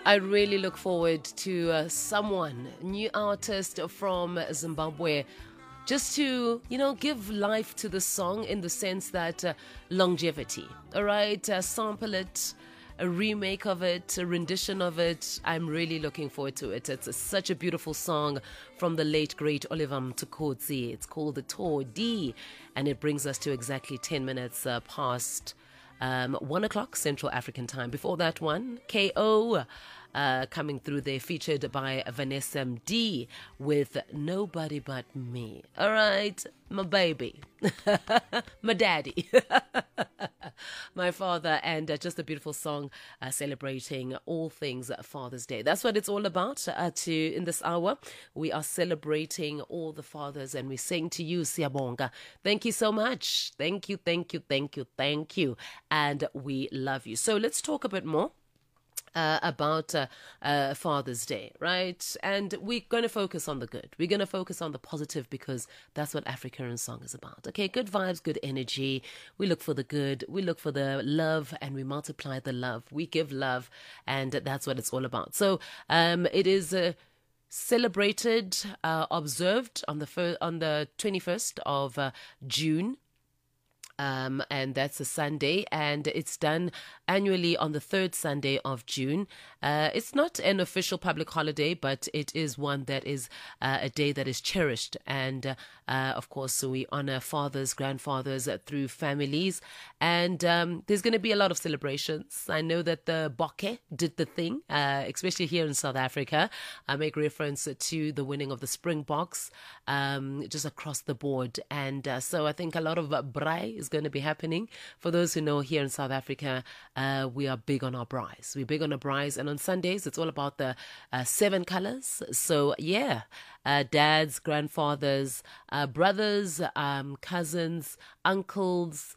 I really look forward to someone, new artist from Zimbabwe, just to, give life to the song in the sense that longevity, all right? Sample it, a remake of it, a rendition of it. I'm really looking forward to it. It's such a beautiful song from the late, great Oliver Mtukudzi. It's called The Tour D, and it brings us to exactly 10 minutes past 1 o'clock Central African time. Before that one, KO coming through there, featured by Vanessa MD with Nobody But Me. All right, my baby, my daddy, my father, and just a beautiful song celebrating all things Father's Day. That's what it's all about. In this hour, we are celebrating all the fathers, and we sing to you, Siyabonga. Thank you so much. Thank you, thank you, thank you, thank you, and we love you. So let's talk a bit more about Father's Day, right? And we're going to focus on the good. We're going to focus on the positive, because that's what Africa in Song is about. Okay, good vibes, good energy. We look for the good. We look for the love, and we multiply the love. We give love, and that's what it's all about. So it is celebrated, observed on the 21st of June. And that's a Sunday, and it's done annually on the third Sunday of June. It's not an official public holiday, but it is one that is a day that is cherished. And of course, so we honor fathers, grandfathers through families. And there's going to be a lot of celebrations. I know that the Bokke did the thing, especially here in South Africa. I make reference to the winning of the Springboks just across the board. And so I think a lot of braai is going to be happening. For those who know, here in South Africa, we are big on our braais. We're big on our braais, and on Sundays it's all about the 7 colors. So yeah, dads, grandfathers, brothers, cousins, uncles,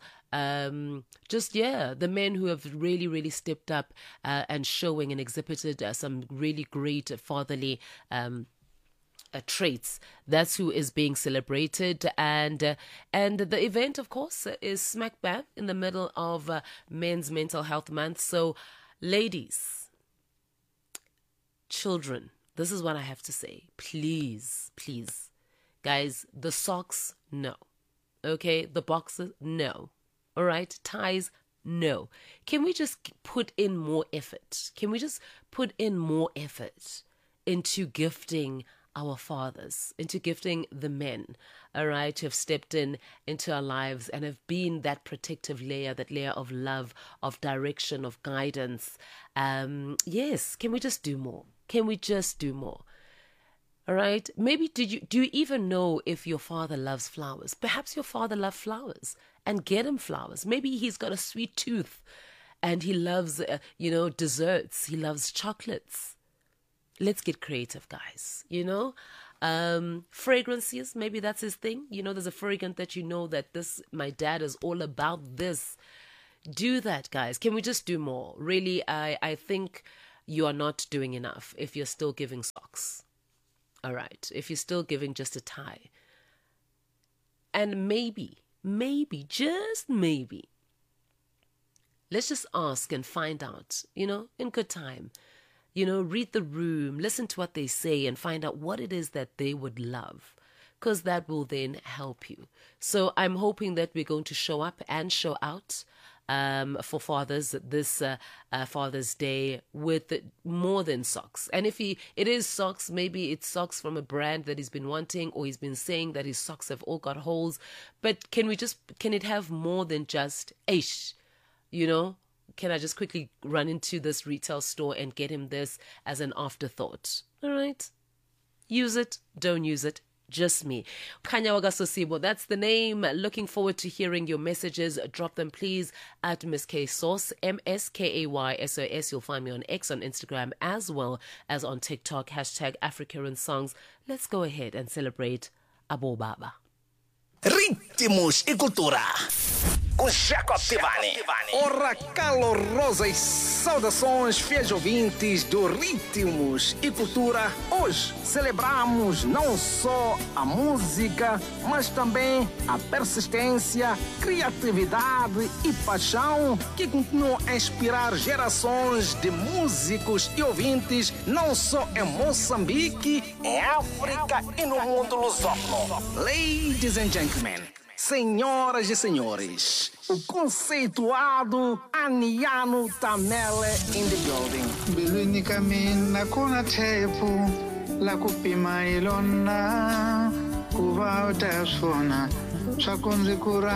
the men who have really, really stepped up and showing and exhibited some really great fatherly traits. That's who is being celebrated, and the event, of course, is smack bang in the middle of Men's Mental Health Month. So, ladies, children, this is what I have to say. Please, guys, the socks, no. Okay, the boxes, no. All right, ties, no. Can we just put in more effort? Can we just put in more effort into gifting our fathers, into gifting the men, all right, who have stepped into our lives and have been that protective layer, that layer of love, of direction, of guidance. Yes, can we just do more? Can we just do more? All right, maybe do you even know if your father loves flowers? Perhaps your father loves flowers, and get him flowers. Maybe he's got a sweet tooth and he loves, desserts. He loves chocolates. Let's get creative, guys. Fragrances, maybe that's his thing. There's a fragrance that that my dad is all about this. Do that, guys. Can we just do more? Really, I think you are not doing enough if you're still giving socks. All right. If you're still giving just a tie. And maybe, just maybe, let's just ask and find out, in good time. Read the room, listen to what they say, and find out what it is that they would love, because that will then help you. So I'm hoping that we're going to show up and show out for fathers this Father's Day with more than socks. And if it is socks, maybe it's socks from a brand that he's been wanting, or he's been saying that his socks have all got holes. But can it have more than just ish, Can I just quickly run into this retail store and get him this as an afterthought? All right. Use it. Don't use it. Just me. Kanya Wagasosibo, that's the name. Looking forward to hearing your messages. Drop them, please, at Miss K Sauce, MSKAYSOS. You'll find me on X, on Instagram, as well as on TikTok. #AfricaRunSongs. Let's go ahead and celebrate Abo Baba. Ritmos e cultura. com Jacob Tivani. Ora, calorosas saudações, fiéis ouvintes do Ritmos e Cultura. Hoje celebramos não só a música, mas também a persistência, criatividade e paixão que continuam a inspirar gerações de músicos e ouvintes, não só em Moçambique, em África e no mundo lusófono. Ladies and gentlemen, senhoras e senhores, o conceituado Aniano Tamele in the building. Bilwini kamina kuna tepu la kupima ilona kuva utasona swakunzi kura